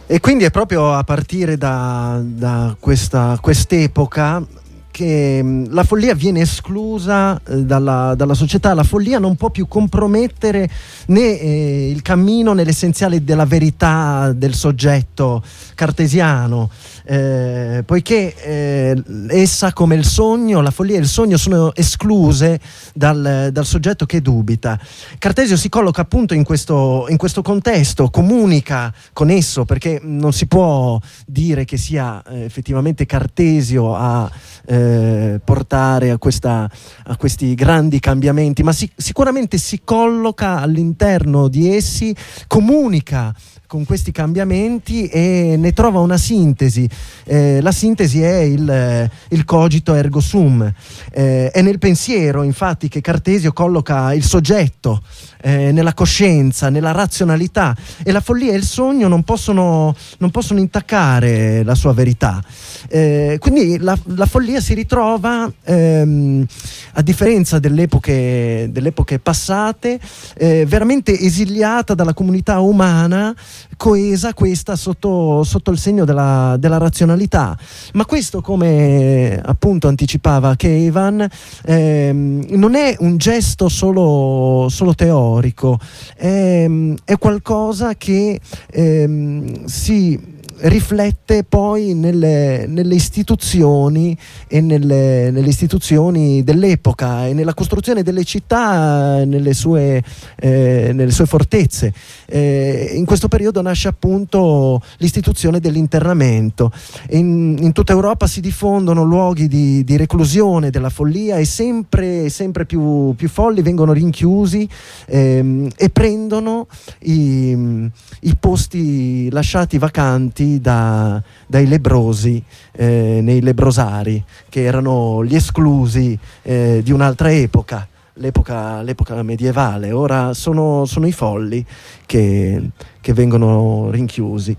E quindi è proprio a partire da quest'epoca che la follia viene esclusa dalla società. La follia non può più compromettere né il cammino né l'essenziale della verità del soggetto cartesiano, poiché essa, come il sogno, la follia e il sogno, sono escluse dal soggetto che dubita. Cartesio si colloca appunto in questo contesto, comunica con esso, perché non si può dire che sia effettivamente Cartesio a portare a questi grandi cambiamenti, ma sicuramente si colloca all'interno di essi, comunica con questi cambiamenti e ne trova una sintesi. La sintesi è il cogito ergo sum. È nel pensiero, infatti, che Cartesio colloca il soggetto, nella coscienza, nella razionalità, e la follia e il sogno non possono intaccare la sua verità. Quindi la follia si ritrova, a differenza delle epoche passate, veramente esiliata dalla comunità umana, coesa questa sotto il segno della razionalità. Ma questo, come appunto anticipava Keivan, non è un gesto solo teorico, è qualcosa che si riflette poi nelle istituzioni e nelle istituzioni dell'epoca e nella costruzione delle città, nelle sue fortezze. In questo periodo nasce appunto l'istituzione dell'internamento. In tutta Europa si diffondono luoghi di reclusione della follia, e sempre più folli vengono rinchiusi e prendono i posti lasciati vacanti dai lebbrosi nei lebrosari, che erano gli esclusi di un'altra epoca, l'epoca medievale. Ora sono i folli che vengono rinchiusi.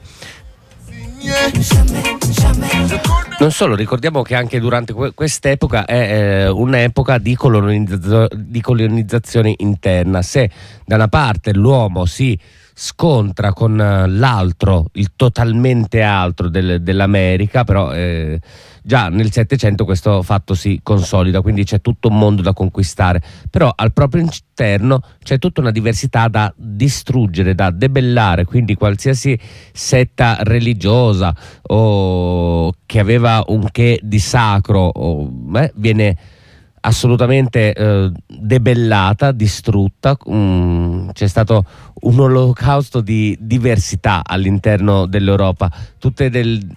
Non solo, ricordiamo che anche durante quest'epoca è un'epoca di colonizzazione interna. Se da una parte l'uomo si scontra con l'altro, il totalmente altro dell'America, però già nel Settecento questo fatto si consolida, quindi c'è tutto un mondo da conquistare, però al proprio interno c'è tutta una diversità da distruggere, da debellare, quindi qualsiasi setta religiosa o che aveva un che di sacro viene assolutamente debellata, distrutta. C'è stato un olocausto di diversità all'interno dell'Europa, tutte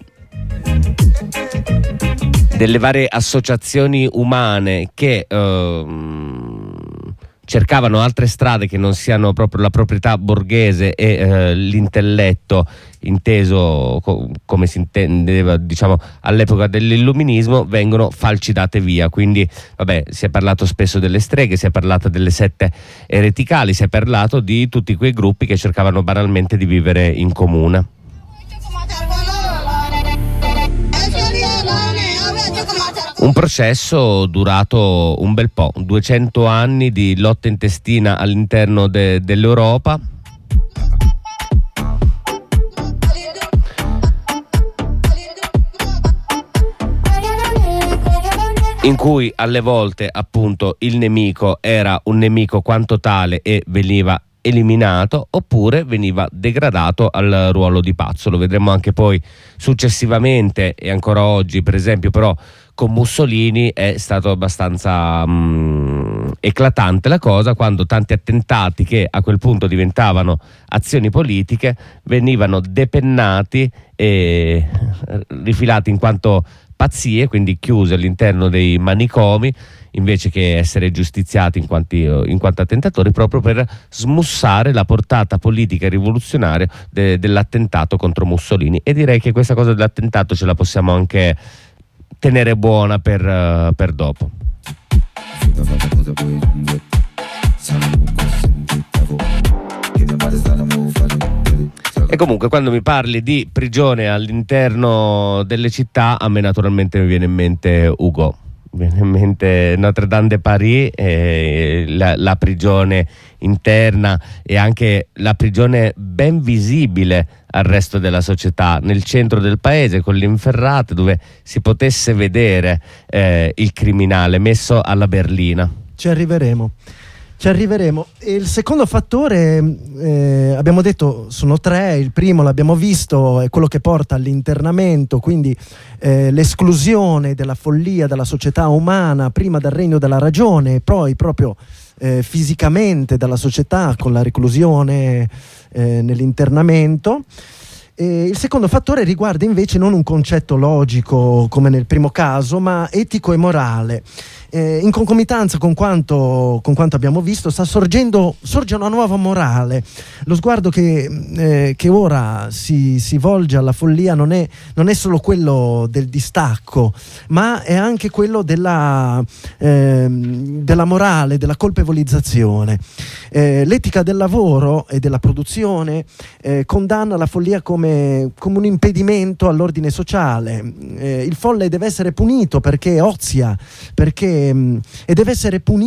delle varie associazioni umane che cercavano altre strade che non siano proprio la proprietà borghese e l'intelletto inteso come si intendeva, diciamo, all'epoca dell'illuminismo, vengono falcidate via. Quindi si è parlato spesso delle streghe, si è parlato delle sette ereticali, si è parlato di tutti quei gruppi che cercavano banalmente di vivere in comune. Un processo durato un bel po', 200 anni di lotta intestina all'interno dell'Europa, in cui alle volte appunto il nemico era un nemico quanto tale e veniva eliminato, oppure veniva degradato al ruolo di pazzo. Lo vedremo anche poi successivamente e ancora oggi, per esempio, però con Mussolini è stato abbastanza eclatante la cosa, quando tanti attentati che a quel punto diventavano azioni politiche venivano depennati e rifilati in quanto pazzie, quindi chiuse all'interno dei manicomi, invece che essere giustiziati in quanto attentatori, proprio per smussare la portata politica e rivoluzionaria dell'attentato contro Mussolini. E direi che questa cosa dell'attentato ce la possiamo anche tenere buona per dopo. E comunque, quando mi parli di prigione all'interno delle città, a me naturalmente mi viene in mente Hugo. viene in mente Notre Dame de Paris, la prigione interna e anche la prigione ben visibile al resto della società, nel centro del paese con le inferrate, dove si potesse vedere il criminale messo alla berlina. Ci arriveremo. E il secondo fattore, abbiamo detto, sono tre. Il primo, l'abbiamo visto, è quello che porta all'internamento, quindi l'esclusione della follia dalla società umana, prima dal regno della ragione e poi proprio fisicamente dalla società con la reclusione nell'internamento. Il secondo fattore riguarda invece non un concetto logico come nel primo caso, ma etico e morale. In concomitanza con quanto abbiamo visto sorge una nuova morale. Lo sguardo che ora si volge alla follia non è solo quello del distacco, ma è anche quello della morale, della colpevolizzazione. L'etica del lavoro e della produzione condanna la follia come un impedimento all'ordine sociale. Il folle deve essere punito perché ozia, e deve essere punito